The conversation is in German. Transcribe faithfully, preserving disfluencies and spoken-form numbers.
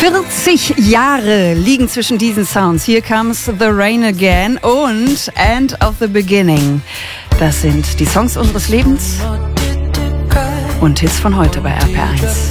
vierzig Jahre liegen zwischen diesen Sounds. Here Comes the Rain Again und End of the Beginning. Das sind die Songs unseres Lebens und Hits von heute bei R P R eins.